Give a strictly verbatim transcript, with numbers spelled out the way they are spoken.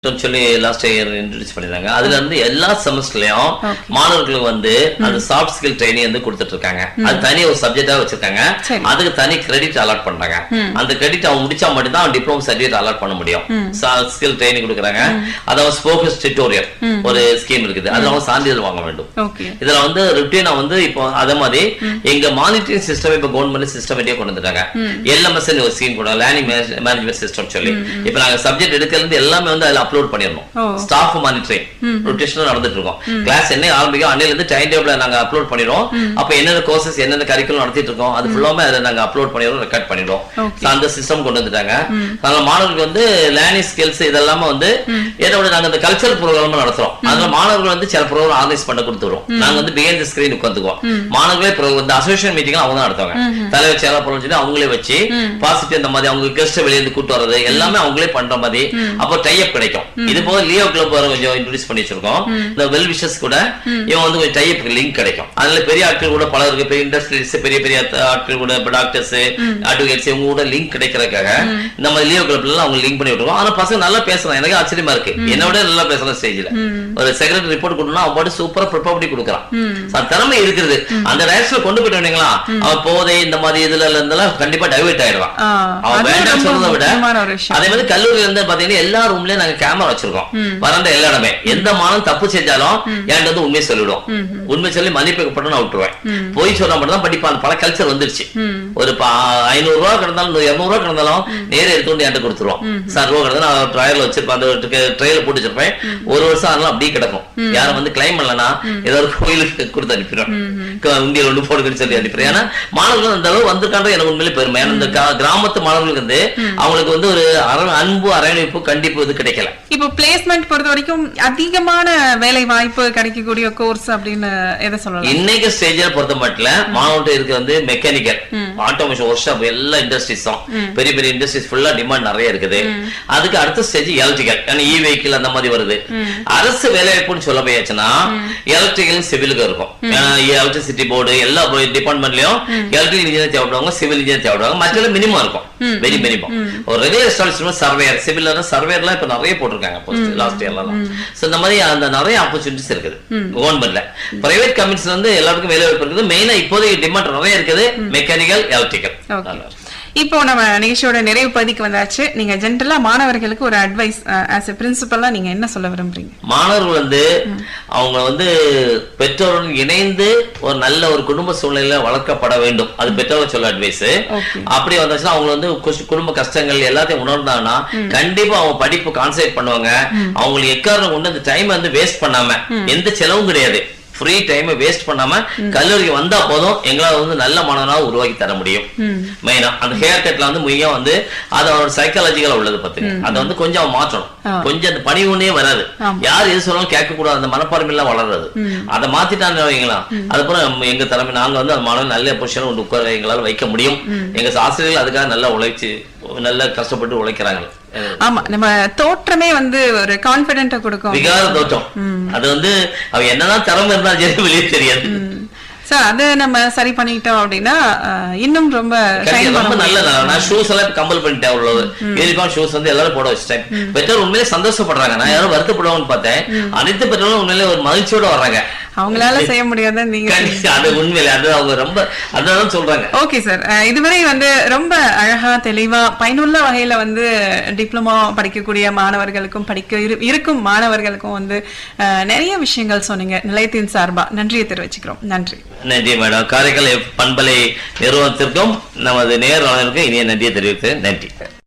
சொல்லி last year introduce பண்ணிருக்காங்க. அதுல இருந்து எல்லா செமஸ்டர்லயும் மாணவர்களுக்கு வந்து அந்த சாஃப்ட் ஸ்கில் ட்ரைனிங் வந்து கொடுத்துட்டு இருக்காங்க. அது தனி ஒரு சப்ஜெக்டா வச்சிருக்காங்க. அதுக்கு தனி கிரெடிட் அலாட் பண்றாங்க. அந்த கிரெடிட் அவங்க முடிச்சா மட்டும் தான் டிப்ளமோ சர்டிஃபிகேட் அலாட் பண்ண முடியும். சாஃப்ட் ஸ்கில் ட்ரைனிங் கொடுக்குறாங்க. அதாவது ஸ்போக்கஸ் டியூட்டோரியல் ஒரு ஸ்கீம் இருக்குது. அதுல அவங்க சான்றிதழ் வாங்க வேண்டும். இதுல வந்து ருட்டீனா வந்து இப்போ அதே மாதிரி எங்க மானிட்டரிங் சிஸ்டம் இப்ப கவர்மெண்ட் சிஸ்டமேட்டிக்கா கொண்டு வந்துட்டாங்க. எல்எம்எஸ் ஒரு ஸ்கீம் கூட லேர்னிங் மேனேஜ்மெண்ட் சிஸ்டம் சொல்லி இப்ப நாங்க சப்ஜெக்ட் எடுக்கிறது இருந்து எல்லாமே வந்து அதுல அப்லோட் பண்ணிரணும். ஸ்டாஃப் மானிட்டரிங் ரொட்டேஷனல் நடந்துட்டு இருக்கோம். கிளாஸ் என்ன ஆரம்பிக்கும் அன்னையில இருந்து டைம் டேபிள நாங்க அப்லோட் பண்ணிரோம். அப்ப என்னென்ன கோர்சஸ் என்னென்ன கரிக்குலம் நடத்திட்டு இருக்கோம் அது ஃபுல்லாமே அதை நாங்க அப்லோட் பண்ணிரோம், ரெக்கார்ட் பண்ணிரோம். அந்த சிஸ்டம் கொண்டு வந்துட்டாங்க. அதனால மாணவர்களுக்கு வந்து லேர்னிங் ஸ்கில்ஸ் இதெல்லாம் வந்து ஏதோ நாங்க இந்த கல்ச்சரல் ப்ரோக்ராம் நடத்துறோம். அதனால மாணவர்கள் வந்து சில ப்ரோக்ராம் ஆர்கனைஸ் பண்ண கொடுத்துறோம். நாங்க வந்து பிஹைண்ட் தி ஸ்கிரீன் உட்காந்துக்குவோம். மாணவர்களே இந்த அசோசியேஷன் மீட்டிங் அவங்க தான் நடத்துவாங்க. தலைவர் செயலர் ப்ரோக்ராம் சொல்லி அவங்களே வச்சு பாசிட்டிவ் இந்த மாதிரி அவங்க கெஸ்ட் வெளியே இருந்து கூட்டு வர்றது எல்லாமே அவங்களே பண்ற மாதிரி அப்போ டை அப் கிடைக்கும். இது போல லியோ கிளப் கொஞ்சம் இன்ட்ரோடியூஸ் பண்ணி வச்சிருக்கோம். இந்த வெல் விஷஸ் கூட இவன் வந்து கொஞ்சம் டை அப் லிங்க் கிடைக்கும். அதுல பெரிய ஆட்கள் கூட பல இருக்கு. பெரிய இண்டஸ்ட்ரீஸ் பெரிய பெரிய ஆட்கள் கூட டாக்டர்ஸ் அட்வொகேட்ஸ் இவங்க கூட லிங்க் கிடைக்கிறதுக்காக இந்த மாதிரி லியோ கிளப்ல எல்லாம் அவங்க லிங்க் பண்ணி விட்டுருக்கோம். ஆனா பசங்க நல்லா பேசுறாங்க. எனக்கு ஆச்சரியமா இருக்கு. என்னோட நல்லா பேசுற ஸ்டேஜ்ல ஒரு செக்ரட்டரி ரிப்போர்ட் கொடுக்கணும் அவன் பாட்டு சூப்பரா ப்ரிப்பேர் பண்ணி கொடுக்குறான். திறமை இருக்குது. அந்த டைரக்ஷன்ல கொண்டு போயிட்டு வந்தீங்களா அவன் போதை இந்த மாதிரி இதுல இருந்தெல்லாம் கண்டிப்பா டைவர்ட் ஆயிடுவான். அவன் வேண்டாம் சொல்றதை விட அதே மாதிரி கல்லூரியில இருந்து பாத்தீங்கன்னா எல்லா ரூம்லயும் நாங்க கேமரா வச்சிருக்கோம். வரண்ட எல்லா இடமே எந்த மாணவன் தப்பு செஞ்சாலும் என்கிட்ட வந்து உண்மையை சொல்லிவிடும். உண்மை சொல்லி மதிப்பிக்கப்பட்டு நான் விட்டுருவேன். போய் சொல்ல மட்டும் தான் படிப்பான். பல கல்ச்சர் வந்துருச்சு. ஒரு ஐநூறு ரூபா கிடந்தாலும் இருநூறு ரூபா கிடந்தாலும் நேர எடுத்து என்கிட்ட கொடுத்துருவோம். சார் ரூபா கிடந்தா நான் ட்ரையல் வச்சிருப்பேன். அந்த ட்ரையல போட்டு வச்சிருப்பேன். ஒரு வருஷம் அதெல்லாம் அப்படியே கிடக்கும். யாரும் வந்து கிளைம் பண்ணலன்னா ஏதோ ஒரு கோயிலுக்கு கொடுத்து அனுப்பிடுவேன். இந்தியில ஒன்று போடுங்கன்னு சொல்லி அனுப்பிடுறேன். ஏன்னா மாணவர்கள் அந்த அளவு வந்திருக்காங்க எனக்கு உண்மையிலே பெருமை. ஏன்னா இந்த கிராமத்து மாணவர்களுக்கு வந்து அவங்களுக்கு வந்து ஒரு அன்பு அரவணைப்பு கண்டிப்பு இது கிடைக்கல. இப்போ பிளேஸ்மெண்ட் பொறுத்த வரைக்கும் அதிகமான வேலை வாய்ப்பு கிடைக்கக்கூடிய கோர்ஸ் அப்படின்னு எதை சொல்லலாம்? இன்னைக்கு ஸ்டேஜ்ல பொறுத்த மட்டும் மாணவர்கிட்ட இருக்கு வந்து மெக்கானிக்கல் ஆட்டோமேஷன் ஒர்க் ஷாப் எல்லா இண்டஸ்ட்ரீஸும் பெரிய பெரிய இண்டஸ்ட்ரீஸ் ஃபுல்லா டிமாண்ட் நிறைய இருக்குது. அதுக்கு அடுத்த ஸ்டேஜ் எலக்ட்ரிக்கல் ஏன்னா இ வெஹிக்கிள் அந்த மாதிரி வருது. அரசு வேலை வாய்ப்புன்னு சொல்ல போயாச்சுன்னா எலக்ட்ரிக்கல் சிவிலுக்கு இருக்கும். எலக்ட்ரிசிட்டி போர்டு எல்லா டிபார்ட்மெண்ட்லயும் எலக்ட்ரிக்கல் இன்ஜினியர் தேவைப்படுவாங்க, சிவில் இன்ஜினியர் தேவைப்படுவாங்க. மற்ற மினிமம் இருக்கும். Very minimum. ஒரு ரெகுலர் எஸ்டாப்ளிஷ்மென்ட் சர்வேயர் சிவில் சர்வேயர்லாம் இப்ப நிறைய போட்டிருக்காங்க லாஸ்ட் இயர்லாம். சோ இந்த மாதிரி அந்த நிறைய ஆப்பர்ச்சுனிட்டிஸ் இருக்குது கவர்மெண்ட்ல. பிரைவேட் கம்பெனிஸ்ல வந்து எல்லாருக்கும் வேலை வாய்ப்பு இருக்குது. மெயினா இப்போதைக்கு டிமாண்ட் நிறைய இருக்குது மெக்கானிக்கல் எலக்ட்ரிக்கல். இப்போ நம்ம நிகழ்ச்சியோட நிறைவு பகுதிக்கு வந்தாச்சு. நீங்க ஜென்ரலா மாணவர்களுக்கு ஒரு அட்வைஸ் ஆஸ் எ பிரின்சிபலா நீங்க என்ன சொல்ல விரும்புறீங்க? மாணவர்கள் வந்து அவங்க வந்து பெற்றோருடன் இணைந்து ஒரு நல்ல ஒரு குடும்ப சூழ்நிலையில வளர்க்கப்பட வேண்டும். அது பெற்றோர்கள் சொல்ல அட்வைஸ். அப்படி வந்தாச்சுன்னா அவங்க வந்து குடும்ப கஷ்டங்கள் எல்லாத்தையும் உணர்ந்தாங்கன்னா கண்டிப்பா அவங்க படிப்பு கான்சன்ட்ரேட் பண்ணுவாங்க. அவங்களுக்கு எக்காரணம் கொண்டு அந்த டைம் வந்து வேஸ்ட் பண்ணாம எந்த செலவும் கிடையாது. ஃப்ரீ டைம் வேஸ்ட் பண்ணாம கல்லூரிக்கு வந்தா போதும் எங்களால வந்து நல்ல மாணவனாக உருவாக்கி தர முடியும். மெயினா அந்த ஹேர் கட்ல வந்து முக்கிய வந்து அது அவரோட சைக்காலஜிக்கலா உள்ளது பாத்தீங்க. அதை வந்து கொஞ்சம் மாற்றணும். கொஞ்சம் அந்த பணிவுனே வராது. யார் எது சொன்னாலும் கேட்க கூடாது. அந்த மனப்பான்மை எல்லாம் வளர்றது. அதை மாத்திட்டாங்க வைங்களா. அதுக்கப்புறம் எங்க தலைமை நாங்க வந்து அந்த மாணவன் நல்ல பொசிஷன் கொண்டு உட்கார எங்களால வைக்க முடியும். எங்க ஆசிரியர்கள் அதுக்காக நல்லா உழைச்சு நல்லா கஷ்டப்பட்டு உழைக்கிறாங்க. ஆமா நம்ம தோற்றமே வந்து ஒரு கான்பிடென்ட்டா கொடுக்கும். விகார தோற்றம் அது வந்து அவ என்னதான் திறமை இருந்தாலும் சரி வெளியே தெரியாது. அதை நம்ம சரி பண்ணிட்டோம் அப்படின்னா இன்னும் ரொம்ப ரொம்ப நல்லதா. நான் ஷூஸ் எல்லாம் கம்பல் பண்ணிட்டேன். அவ்வளவு யூனிஃபார்ம் ஷூஸ் வந்து எல்லாரும் போட வச்சுட்டேன். பெற்றோர் உண்மையிலே சந்தோஷப்படுறாங்க. நான் யாரும் வருத்தப்படுவாங்கன்னு பார்த்தேன். அனைத்து பெற்றோரும் உண்மையிலே ஒரு மகிழ்ச்சியோட வர்றாங்க. அவங்களால செய்ய முடியாத நீங்க அது உண்மையில அது அவங்க ரொம்ப அதான் சொல்றாங்க. ஓகே சார், இதுவரை வந்து ரொம்ப அழகா தெளிவா பயனுள்ள வகையில வந்து டிப்ளமோ படிக்கக்கூடிய மாணவர்களுக்கும் படிக்க இருக்கும் மாணவர்களுக்கும் வந்து நிறைய விஷயங்கள் சொன்னீங்க. நிலையத்தின் சார்பா நன்றியை தெரிவிச்சுக்கிறோம். நன்றி. நன்றி மேடம். காரைக்கால் பண்பலை நிறுவனத்திற்கும் நமது நேர்காணலுக்கும் இனிய நன்றியை தெரிவித்து நன்றி.